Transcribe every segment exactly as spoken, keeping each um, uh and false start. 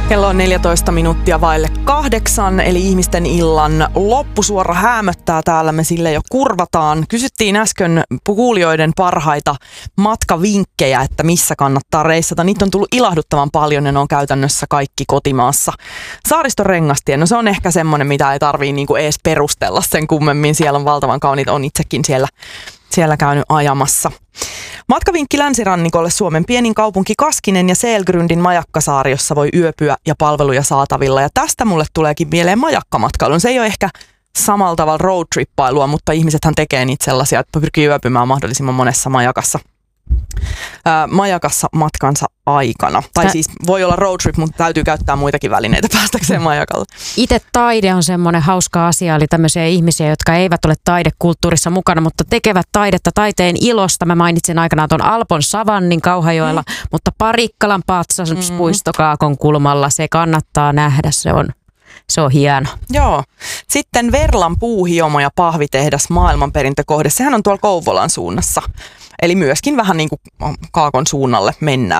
Kello on neljätoista minuuttia vaille kahdeksan, eli ihmisten illan loppusuora häämöttää täällä. Me sille jo kurvataan. Kysyttiin äsken kuulijoiden parhaita matkavinkkejä, että missä kannattaa reissata. Niitä on tullut ilahduttavan paljon ja ne on käytännössä kaikki kotimaassa. Saariston Rengastie, no se on ehkä semmoinen, mitä ei tarvii niinku edes perustella sen kummemmin. Siellä on valtavan kauniit, on itsekin siellä, siellä käynyt ajamassa. Matkavinkki länsirannikolle: Suomen pienin kaupunki Kaskinen ja Selgrundin majakkasaari, jossa voi yöpyä ja palveluja saatavilla. Ja tästä mulle tuleekin mieleen majakkamatkailu. Se ei ole ehkä samalla tavalla roadtrippailua, mutta ihmisethän tekee niitä sellaisia, että pyrkii yöpymään mahdollisimman monessa majakassa. Ää, majakassa matkansa aikana. Tai Tä... siis voi olla roadtrip, mutta täytyy käyttää muitakin välineitä päästäkseen majakalle. Itse taide on semmoinen hauska asia, eli tämmöisiä ihmisiä, jotka eivät ole taidekulttuurissa mukana, mutta tekevät taidetta taiteen ilosta. Mä mainitsin aikanaan tuon Alpon Savannin Kauhajoella, mm. mutta Parikkalan patsaspuisto Kaakon kulmalla, se kannattaa nähdä, se on, se on hieno. Joo. Sitten Verlan puuhiomo ja pahvitehdas maailmanperintökohde, sehän on tuolla Kouvolan suunnassa. Eli myöskin vähän niin kuin Kaakon suunnalle mennään.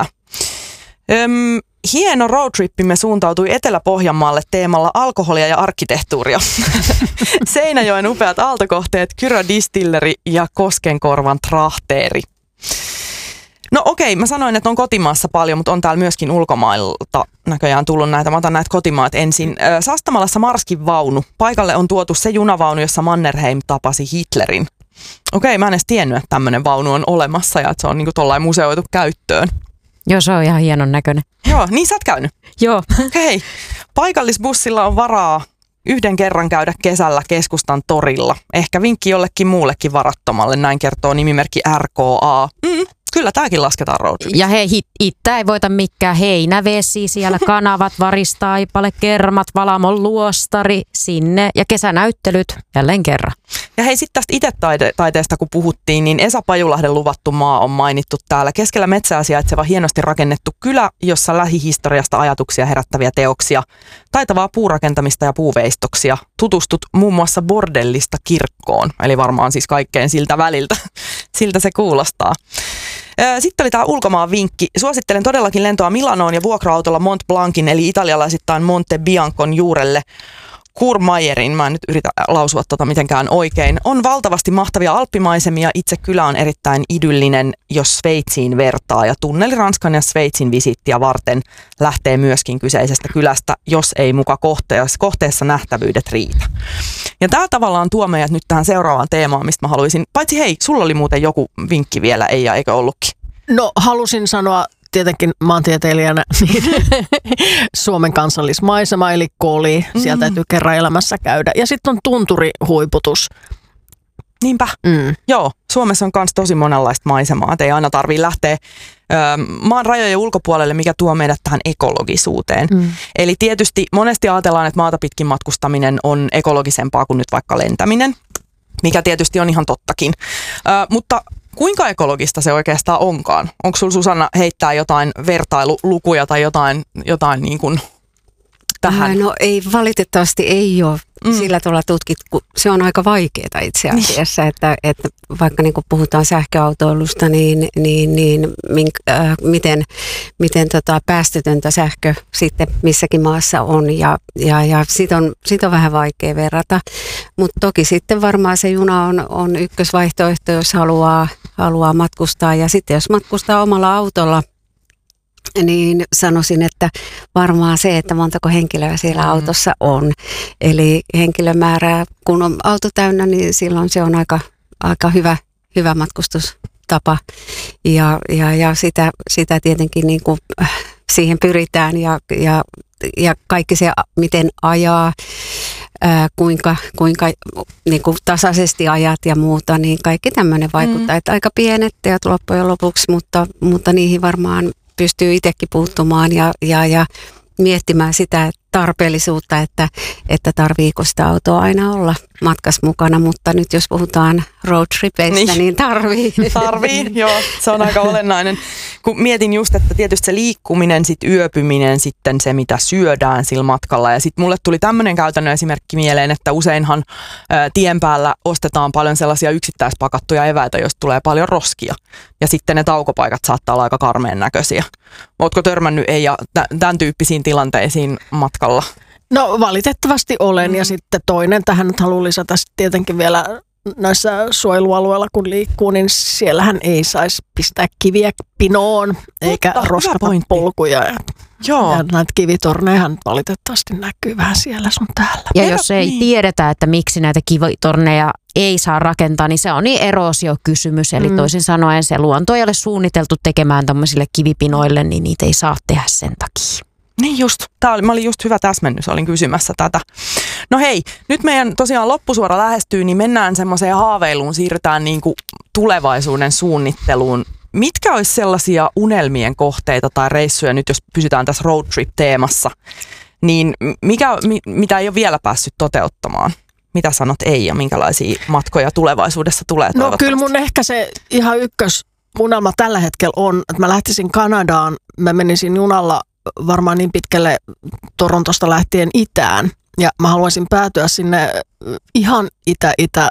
Öm, hieno roadtrippimme suuntautui Etelä-Pohjanmaalle teemalla alkoholia ja arkkitehtuuria. Seinäjoen upeat aaltokohteet, Kyrö Distilleri ja Koskenkorvan Trahteeri. No okei, mä sanoin, että on kotimaassa paljon, mutta on täällä myöskin ulkomailta näköjään tullut näitä. Mä otan näitä kotimaat ensin. Sastamalassa Marskin vaunu. Paikalle on tuotu se junavaunu, jossa Mannerheim tapasi Hitlerin. Okei, mä en edes tiennyt, että tämmöinen vaunu on olemassa ja että se on niinku tollain museoitu käyttöön. Joo, se on ihan hienon näköinen. Joo, niin sä oot käynyt? Joo. Okei. Paikallisbussilla on varaa yhden kerran käydä kesällä keskustan torilla. Ehkä vinkki jollekin muullekin varattomalle, näin kertoo nimimerkki R K A. Mm, kyllä tääkin lasketaan roadtripiksi. Ja hei, itse ei voita mikään heinävesi, siellä kanavat, varistaipale, kermat, Valamon luostari, sinne ja kesänäyttelyt jälleen kerran. Ja hei, sitten tästä itetaiteesta kun puhuttiin, niin Esa Pajulahden luvattu maa on mainittu täällä. Keskellä metsää sijaitseva hienosti rakennettu kylä, jossa lähihistoriasta ajatuksia herättäviä teoksia, taitavaa puurakentamista ja puuveistoksia. Tutustut muun muassa bordellista kirkkoon, eli varmaan siis kaikkeen siltä väliltä. Siltä se kuulostaa. Sitten oli tämä ulkomaan vinkki. Suosittelen todellakin lentoa Milanoon ja vuokra-autolla Mont Blancin eli italialaisittain Monte Biancon juurelle. Courmayerin, mä en nyt yritä lausua tota mitenkään oikein, on valtavasti mahtavia alppimaisemia. Itse kylä on erittäin idyllinen, jos Sveitsiin vertaa, ja tunneli Ranskan ja Sveitsin visittiä varten lähtee myöskin kyseisestä kylästä, jos ei muka kohteessa, kohteessa nähtävyydet riitä. Ja tämä tavallaan tuo meidät nyt tähän seuraavaan teemaan, mistä mä haluaisin, paitsi hei, sulla oli muuten joku vinkki vielä, Eija, eikö ollutkin? No, halusin sanoa tietenkin maantieteilijänä niin Suomen kansallismaisema, eli Koli. Sieltä mm-hmm. täytyy kerran elämässä käydä. Ja sitten on tunturihuiputus. Niinpä. Mm. Joo, Suomessa on myös tosi monenlaista maisemaa. Ei aina tarvitse lähteä ö, maan rajojen ulkopuolelle, mikä tuo meidät tähän ekologisuuteen. Mm. Eli tietysti monesti ajatellaan, että maata pitkin matkustaminen on ekologisempaa kuin nyt vaikka lentäminen, mikä tietysti on ihan tottakin. Ö, mutta kuinka ekologista se oikeastaan onkaan? Onko sulla, Susanna, heittää jotain vertailulukuja tai jotain, jotain niin kuin tähän? No ei, valitettavasti ei ole mm. sillä tavalla tutkittu. Se on aika vaikeaa itse asiassa, että, että vaikka niin kuin puhutaan sähköautoilusta, niin, niin, niin mink, äh, miten, miten tota päästötöntä sähkö sitten missäkin maassa on. Ja, ja, ja sit on, sit on vähän vaikea verrata. Mutta toki sitten varmaan se juna on, on ykkösvaihtoehto, jos haluaa, haluaa matkustaa. Ja sitten jos matkustaa omalla autolla, niin sanoisin, että varmaan se, että montako henkilöä siellä mm. autossa on. Eli henkilömäärää, kun on auto täynnä, niin silloin se on aika, aika hyvä, hyvä matkustustapa. Ja, ja, ja sitä, sitä tietenkin niin kuin siihen pyritään ja, ja, ja kaikki se, miten ajaa, ää, kuinka, kuinka niin kuin tasaisesti ajat ja muuta, niin kaikki tämmöinen vaikuttaa. Mm. Että aika pienet teot loppujen lopuksi, mutta, mutta niihin varmaan pystyy itsekin puuttumaan ja, ja, ja miettimään sitä tarpeellisuutta, että, että tarviiko sitä autoa aina olla matkassa mukana, mutta nyt jos puhutaan roadtripeistä, niin, niin tarvii. Tarvii, joo, se on aika olennainen. Kun mietin just, että tietysti se liikkuminen, sit yöpyminen, sitten se mitä syödään sillä matkalla, ja sitten mulle tuli tämmöinen käytännön esimerkki mieleen, että useinhan ä, tien päällä ostetaan paljon sellaisia yksittäispakattuja eväitä, joista tulee paljon roskia, ja sitten ne taukopaikat saattaa olla aika karmeen näköisiä. Ootko törmännyt Eija tämän tyyppisiin tilanteisiin matkalla? No valitettavasti olen, ja sitten toinen tähän nyt haluan lisätä tietenkin vielä näissä suojelualueilla kun liikkuu, niin siellähän ei saisi pistää kiviä pinoon eikä Mutta, roskata polkuja. Ja, Joo. ja näitä kivitorneja valitettavasti näkyy vähän siellä sun täällä. Ja Erot, jos ei niin. tiedetä, että miksi näitä kivitorneja ei saa rakentaa, niin se on niin eroosiokysymys. Eli Mm. toisin sanoen se luonto ei ole suunniteltu tekemään tämmöisille kivipinoille, niin niitä ei saa tehdä sen takia. Niin just. Tää oli, mä olin just hyvä täsmennys, olin kysymässä tätä. No hei, nyt meidän tosiaan loppusuora lähestyy, niin mennään semmoiseen haaveiluun, siirrytään niin kuin tulevaisuuden suunnitteluun. Mitkä olisi sellaisia unelmien kohteita tai reissuja, nyt jos pysytään tässä road trip-teemassa, niin mikä, mi, mitä ei ole vielä päässyt toteuttamaan? Mitä sanot Eija, minkälaisia matkoja tulevaisuudessa tulee No toivottavasti? kyllä mun ehkä se ihan ykkösunelma tällä hetkellä on, että mä lähtisin Kanadaan, mä menisin junalla varmaan niin pitkälle Torontosta lähtien itään. Ja mä haluaisin päätyä sinne ihan itä-itä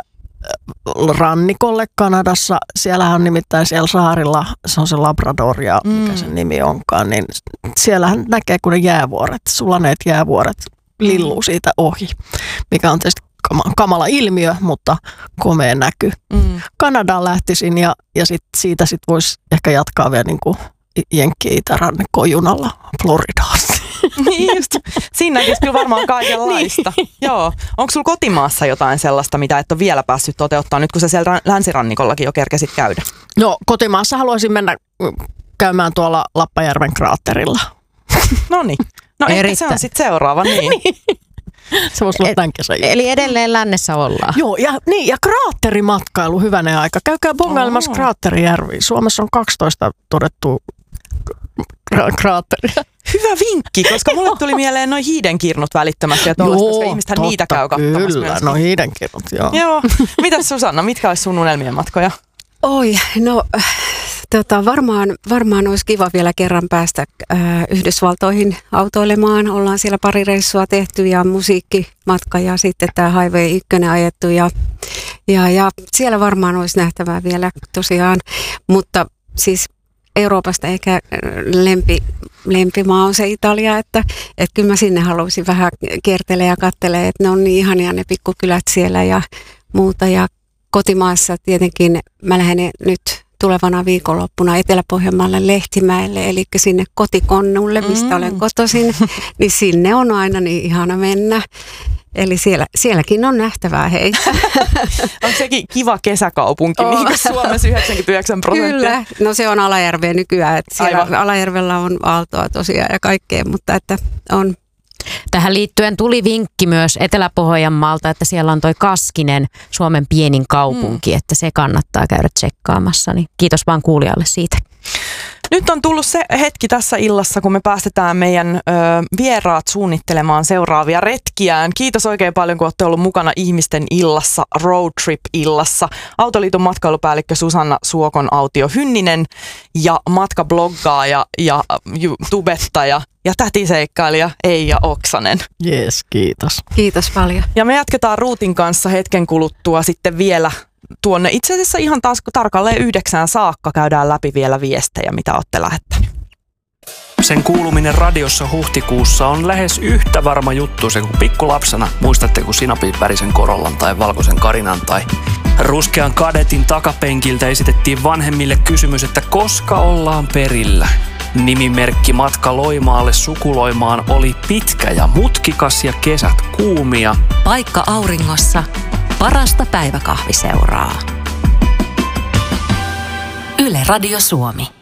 rannikolle Kanadassa. Siellähän on nimittäin siellä saarilla, se on se Labrador ja mikä Mm. sen nimi onkaan, niin siellähän näkee, kun ne jäävuoret, sulaneet jäävuoret lilluu siitä ohi, mikä on tietysti kama- kamala ilmiö, mutta komea näky. Mm. Kanadaan lähtisin ja, ja sit siitä sit voisi ehkä jatkaa vielä niin kuin Jenkki-itärannikkoon junalla Floridaan. Niin just. Siinä näkisi kyllä varmaan kaikenlaista. Niin. Joo. Onko sulla kotimaassa jotain sellaista, mitä et ole vielä päässyt toteuttaa, nyt kun sä siellä länsirannikollakin jo kerkesit käydä? No kotimaassa haluaisin mennä käymään tuolla Lappajärven kraatterilla. Noniin. No ehkä se Erittäin. on sitten seuraava, niin. Se voisi olla tämän kesän. Eli edelleen lännessä ollaan. Joo, ja, niin, ja kraatterimatkailu hyvänä aika. Käykää bongailemassa Oo. Kraatterijärviä. Suomessa on kaksitoista todettu kra- kraatteria. Hyvä vinkki, koska mulle tuli mieleen noin hiidenkirnut välittömästi, ja tollaista, koska ihmisethän niitä käy katsomassa Kyllä, myöskin. no hiidenkirnut, joo. Joo. Mitäs Susanna, mitkä olisi sun unelmien matkoja? Oi, no tota, varmaan, varmaan olisi kiva vielä kerran päästä äh, Yhdysvaltoihin autoilemaan. Ollaan siellä pari reissua tehty ja musiikkimatka ja sitten tämä Highway yksi ajettu ja, ja, ja siellä varmaan olisi nähtävää vielä tosiaan, mutta siis Euroopasta ehkä lempi, lempimaa on se Italia, että, että kyllä mä sinne haluaisin vähän kiertele ja katsele, että ne on niin ihania ne pikkukylät siellä ja muuta. Ja kotimaassa tietenkin mä lähden nyt tulevana viikonloppuna Etelä-Pohjanmaalle Lehtimäelle, eli sinne kotikonnulle, mistä Mm. olen kotoisin, niin sinne on aina niin ihana mennä. Eli siellä, sielläkin on nähtävää heitä. Onko sekin kiva kesäkaupunki, On. niin kuin Suomessa yhdeksänkymmentäyhdeksän prosenttia? Kyllä, no se on Alajärveä nykyään, että siellä Aivan. Alajärvellä on aaltoa tosiaan ja kaikkea, mutta että on. Tähän liittyen tuli vinkki myös Etelä-Pohjanmaalta, että siellä on toi Kaskinen, Suomen pienin kaupunki, mm. että se kannattaa käydä tsekkaamassa. Niin kiitos vaan kuulijalle siitä. Nyt on tullut se hetki tässä illassa, kun me päästetään meidän ö, vieraat suunnittelemaan seuraavia retkiään. Kiitos oikein paljon, kun olette ollut mukana Ihmisten illassa, Road Trip-illassa. Autoliiton matkailupäällikkö Susanna Suokon-Autio-Hynninen ja matkabloggaaja ja tubettaja ja tätiseikkailija Eija Oksanen. Jees, kiitos. Kiitos paljon. Ja me jatketaan ruutin kanssa hetken kuluttua sitten vielä tuonne itse asiassa ihan taas tarkalleen yhdeksään saakka käydään läpi vielä viestejä, mitä olette lähettänyt. Sen kuuluminen radiossa huhtikuussa on lähes yhtä varma juttu se kuin pikkulapsena. Muistatte, kun sinapin värisen Corollan tai valkoisen Karinan tai ruskean Kadetin takapenkiltä esitettiin vanhemmille kysymys, että koska ollaan perillä. Nimimerkki matka Loimaalle sukuloimaan oli pitkä ja mutkikas ja kesät kuumia. Paikka auringossa, parasta päiväkahviseuraa. Yle Radio Suomi.